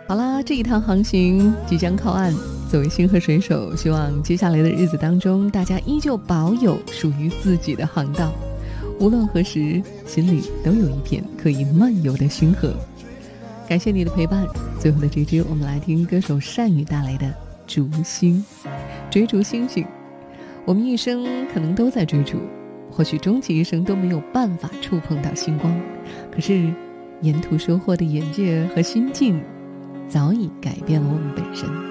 好啦，这一趟航行即将靠岸，作为星河水手，希望接下来的日子当中，大家依旧保有属于自己的航道，无论何时，心里都有一片可以漫游的星河。感谢你的陪伴，最后的这支我们来听歌手单宇带来的《逐星》。追逐星星，我们一生可能都在追逐，或许终其一生都没有办法触碰到星光，可是沿途收获的眼界和心境早已改变了我们本身。